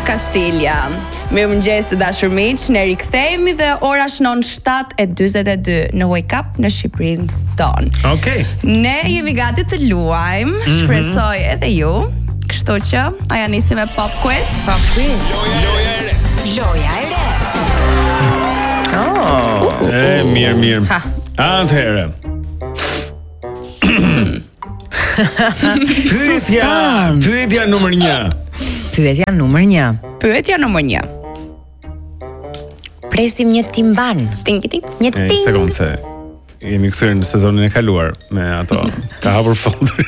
Kastilja. Mirëmëngjes të dashur miq, ne rikthehemi dhe ora shënon 7:42 në Wake Up në Shqipërinë tonë. Okej. Ne jemi gati të luajmë, shpresoj edhe ju. Kështu që, aja nisim me Pop Quiz. Pop Quiz. Loja e re. Mirë. Atëherë. Pyetja numër 1. Pyetja numër 1. Presim një timban. Ting. Një ting. Sekondë se jemi kthyer në sezonin e kaluar me ato. Ka hapur folder.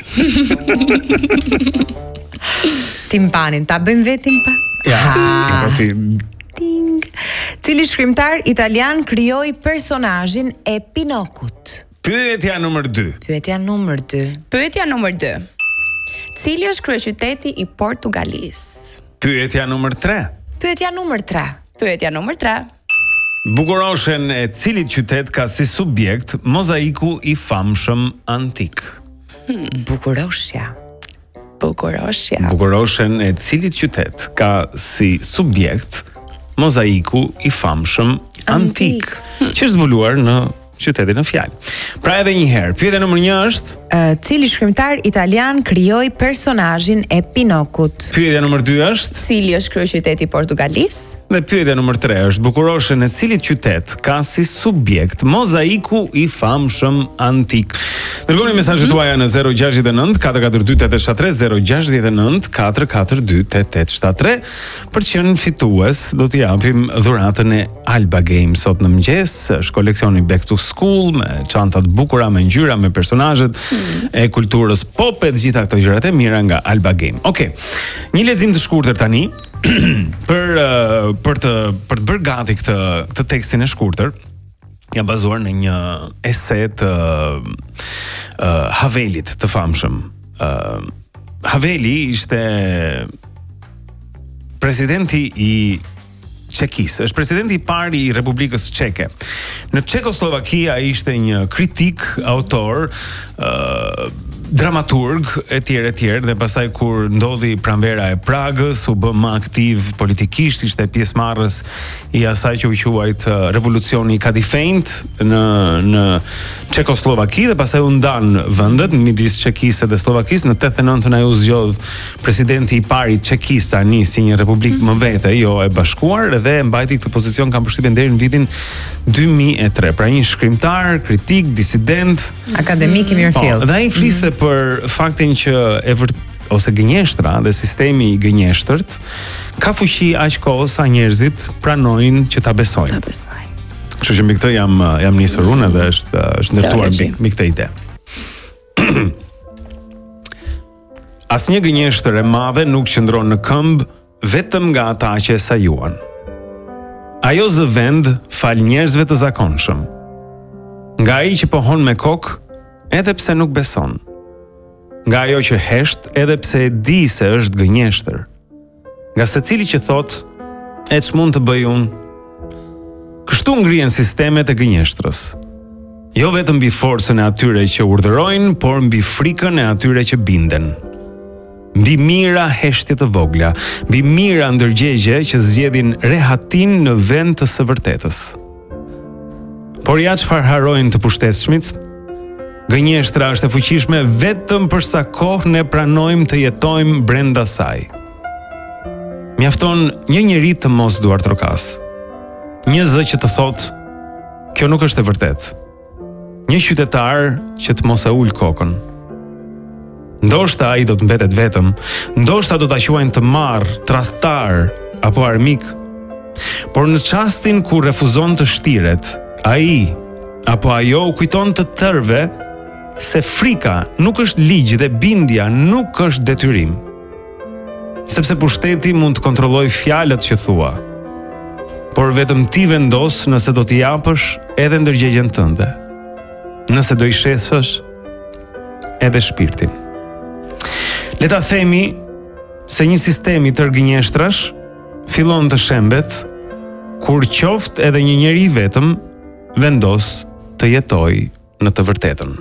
Timpanin, ta bëjmë vetin pa? Ja. Ting. Cili shkrimtar italian krijoi personazhin e Pinokut? Pyetja numër 2. Pyetja numër 2. Cili është kryeqyteti i Portugalisë? Pyetja numër 3. Pyetja numër 3. Bukuroshen e cilit qytet ka si subjekt mozaiku i famshëm antik? Bukuroshja. Bukuroshen e cilit qytet ka si subjekt mozaiku i famshëm antik? Që është zbuluar në qytetin në fjalë. Pra edhe një herë, pyetja numër 1 është cili shkrimtar italian krijoi personazhin e Pinokut? Pyetja numër 2 është Cili është kryeqyteti i Portugalisë? Dhe pyetja numër 3 është bukuroshen e cilit qytet ka si subjekt mozaiku i famshëm antik? Dërgoni mesazhet tuaja në 069 442 8873 069 442 8873 për të qenë fitues. Do t'i japim dhuratën e Alba Game sot në mëngjes. Është koleksioni Back to School me çanta të bukura, me ngjyra, me personazhet e kulturës pop e të gjitha këto gjërat e mira nga Alba Game. Okej. Një lexim të shkurtër tani për të bërë gati këtë tekstin e shkurtër. Jam bazuar në një ese të Havelit të famshëm. Haveli ishte presidenti i Çekisë, është presidenti i parë i Republikës Çeke. Në Çekoslovakia ishte një kritik, autor, dramaturg etj dhe pastaj kur ndodhi pranvera e Pragës u bë më aktiv politikisht, ishte pjesëmarrës i asaj që u quajt revolucioni kadifejt në Çekoslovaki dhe pastaj u ndan vendet midis Çekisë dhe Slovakisë. Në 89 ai u zgjodh presidenti i parë i Çekisë tani si një republikë më vete, jo e bashkuar, dhe mbajti këtë pozicion kam përshtypjen deri në vitin 2003. Pra një shkrimtar, kritik, disident, akademik i mirëfillt. Dhe ai fliste për faktin që ose gënjeshtra dhe sistemi i gënjeshtërt ka fuqi aq kohë sa njerëzit pranojnë që ta besojnë. Kështu që mbi këtë jam nisur unë dhe është ndërtuar mbi këtë ide. Asnjë gënjeshtër e madhe nuk qëndron në këmbë vetëm nga ata që e sajuan. Ajo zë vend fal njerëzve të zakonshëm. Nga ai që pohon me kokë edhe pse nuk beson. Nga ajo që hesht edhe pse e di se është gënjeshtër. Nga secili që thot, e ç'mund të bëj unë? Kështu ngrihen sistemet e gënjeshtrës. Jo vetëm mbi forcën e atyre që urdhërojnë, por mbi frikën e atyre që binden. Mbi mira heshtje të vogla, mbi mira ndërgjegje që zgjedhin rehatin në vend të së vërtetës. Por ja çfarë harrojnë të pushtetshmit? Gënjeshtra është e fuqishme vetëm për sa kohë ne pranojmë të jetojmë brenda saj. Mjafton një njerëz të mos duar trokas. Një zë që të thotë, kjo nuk është e vërtetë. Një qytetar që të mos e ul kokën. Ndoshta ai do të mbetet vetëm, ndoshta do ta quajnë të marr, tradhtar apo armik. Por në çastin kur refuzon të shtiret, ai apo ajo u kujton të tërve se frika nuk është ligj dhe bindja nuk është detyrim. Sepse pushteti mund të kontrollojë fjalët që thua, por vetëm ti vendos nëse do t'i japësh edhe ndërgjegjen tënde, nëse do i shesësh edhe shpirtin. Le ta themi se një sistem i tërgënjeshtrash fillon të shembet kur qoftë edhe një njeri vetëm vendos të jetoj në të vërtetën.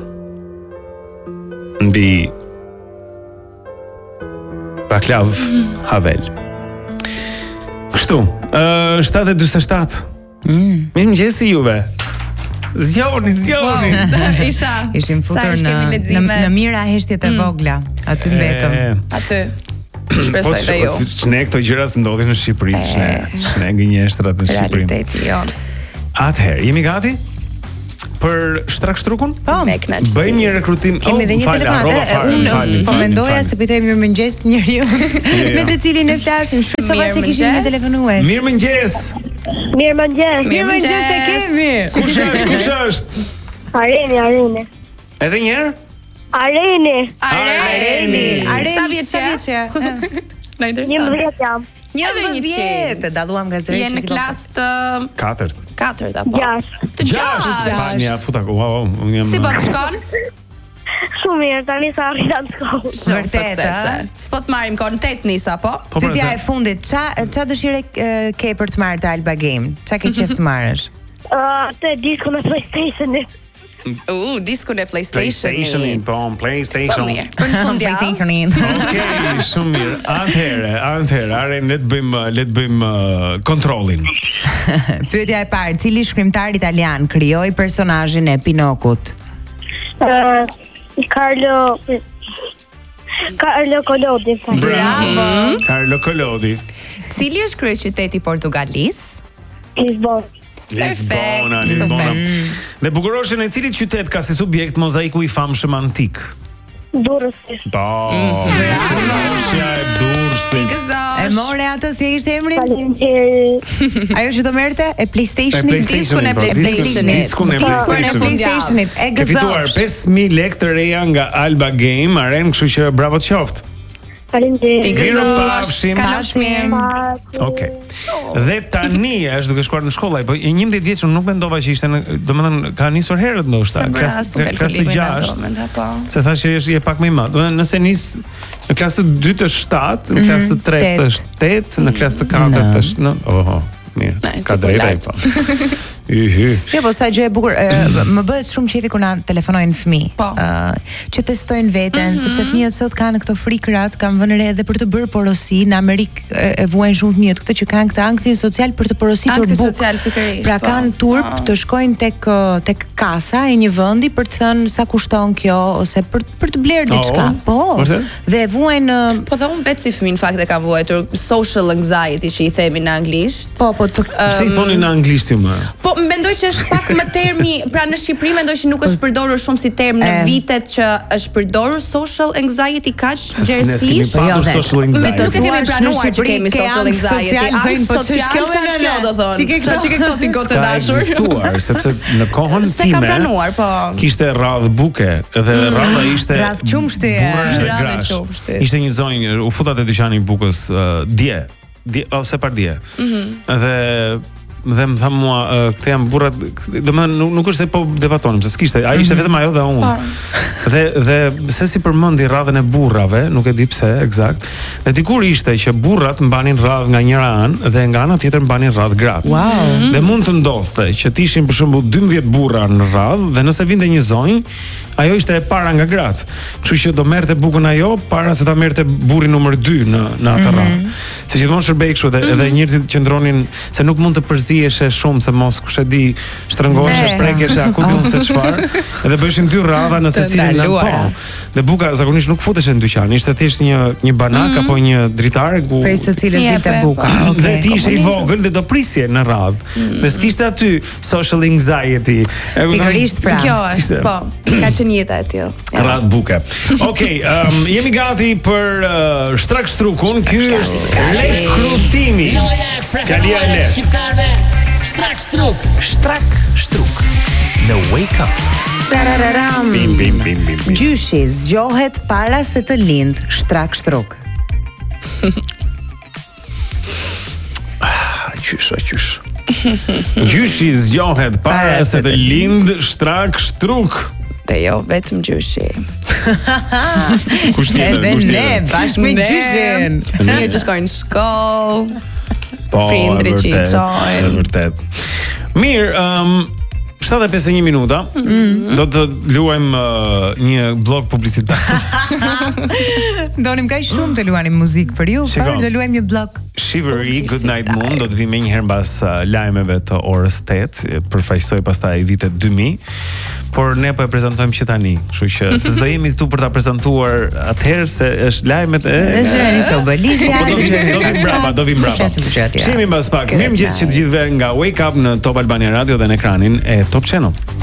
Mbi Václav Havel. Kështu, 7:47. Mirëmëngjes juve. Zgjoni. Ishim futur në mira heshtjet e vogla. Aty mbetëm. Aty. Shpresoj dhe ju. Ç'ne këto gjëra që ndodhin në Shqipëri, ç'ne gënjeshtrat në Shqipëri. Realiteti jon. Atëherë, jemi gati për Shtrakshtrukun? Me kënaqësi. Bëjmë një rekrutim. Kemi edhe një telefonat. Unë po mendoja se pitoj mirëmëngjes njeriu me të cilin e flasim. Shpresova se kishim një telefonues. Mirëmëngjes. Mirëmëngjes e kemi. Kush është? Areni. Edhe një herë? Areni. Sa vjeç je? Na intereson. 11 jam. 11. Dalluam nga zëri. Je në klasë të 4 apo? 6. Të 6. Pasnia futa. Wow, unë jam. Si po të shkon? Shumë mirë, tani sa arrita në shkollë. Shumë suksese. S'po të marrim kon 8 nisa po? Pyetja e fundit, ç'a dëshire ke për të marrë të Alba Game? Ç'a ke qef të marrësh? Te diskon e PlayStation-it. Diskun e PlayStation-it. PlayStation. Për në fundjavë. Okej, shumë mirë. Atëherë, Aren, le të bëjmë kontrollin. Pyetja e parë, cili shkrimtar italian krijoi personazhin e Pinokut? Carlo Collodi. Bravo. Carlo Collodi. Cili është kryeqyteti i Portugalisë? Lisbona. Super. Dhe bukuroshin e cilit qytet ka si subjekt mozaiku i famshëm antik? Durrësi. Bukurosja e Durrësit. E more atë si ishte emri? Faleminderit. Ajo që do merrte e PlayStation-it. Diskun e PlayStation-it. Ke fituar 5.000 lekë të reja nga Alba Game, Aren, kështu që bravo të qoftë. Faleminderit. Kalosh mirë. Okej. Dhe tani është duke shkuar në shkollë, po 11 vjeç unë nuk mendova që ishte, domethënë ka nisur herët ndoshta, klasë 6. Se thashë je pak më i madh. Domethënë nëse nis në klasë 2 të 7, në klasë 3 të 8, në klasë 4 të 9. Oho, mirë. Ka drejtë po. Jo, po sa gjë e bukur, më bëhet shumë qefi kur na telefonojnë fëmijë. Që testojnë veten, sepse fëmijët sot kanë këto frikrat, kanë vënë re edhe për të bërë porosi. Në Amerikë e vuajnë shumë fëmijët këtë që kanë këtë ankthin social për të porositur bukë. Pra kanë turp të shkojnë tek kasa e një vendi për të thënë sa kushton kjo ose për të blerë diçka. Po. Dhe vuajnë Po dhe unë vetë si fëmijë në fakt e ka vuajtur social anxiety që i themi në anglisht. Si i thoni në anglisht ju më? Po mendoj që është pak më termi, pra në Shqipëri mendoj që nuk është përdorur shumë si term në vitet që është përdorur social anxiety kaq gjerësisht. Nuk e kemi pranuar që kemi social anxiety. Social ç'është do thonë. Çike këto ti gotë dashur. Sepse në kohën time se ka pranuar, po. Kishte radh buke dhe radha ishte radh qumshti. Ishte një zonjë, u futa te dyqani i bukës dje ose pardje. Dhe më tha mua, këte jam burrat, domethënë nuk është se po debatonim, se s'kishte, ai ishte vetëm ajo dhe unë. Dhe se si përmendi radhën e burrave, nuk e di pse eksakt. Dhe dikur ishte që burrat mbanin radhë nga njëra anë dhe nga ana tjetër mbanin radhë gratë. Dhe mund të ndodhte që të ishin për shembull 12 burra në radhë dhe nëse vinte një zonjë, ajo ishte e para nga gratë. Kështu që do merrte bukën ajo para se ta merrte burri numër 2 në atë radhë. Se gjithmonë shërbej kështu edhe njerëzit qëndronin se nuk mund të përziheshe shumë se mos kush e di shtrëngoheshe, shprekeshe, aku diun se çfarë. Edhe bëheshin 2 radha në secilin po. Dhe buka zakonisht nuk futeshe në dyqan, ishte thjesht një banak apo një dritare ku prej së cilës dilte buka. Dhe ti ishe i vogël dhe do prisje në radhë. Dhe s'kishte aty social anxiety. Pikërisht pra. Kjo është, po. Ka qenë jeta e tillë. Radhë buke. Okej, jemi gati për Shtrakshtrukun. Ky është rekrutimi. Fjalia e lehtë. Shqiptarve, Shtrakshtruk. Në Wake Up. Bim. Gjyshi zgjohet para se të lind Shtrakshtruk. Qysh. Gjyshi zgjohet para se të lind Shtrakshtruk. Dhe jo vetëm gjyshi. Kush tjetër? Ne bashkë me gjyshin. Fëmijët që shkojnë në shkollë. Po, prindrit që i çojnë. Vërtet. Mirë, 7:51 minuta. Do të luajmë një blok publicitar. Donim kaq shumë të luanim muzikë për ju, por do luajmë një blok. Shivery, Good Night Moon do të vi më një herë mbas lajmeve të orës 8, përfaqësoj pastaj vitet 2000. Por ne po e prezantojmë që tani, kështu që se s'do jemi këtu për ta prezantuar atëherë se është lajmet e zëri se u bë lidhja. Do vi mbrapa. Shihemi mbas pak. Mirëmëngjes që të gjithëve nga Wake Up në Top Albania Radio dhe në ekranin e Top Channel.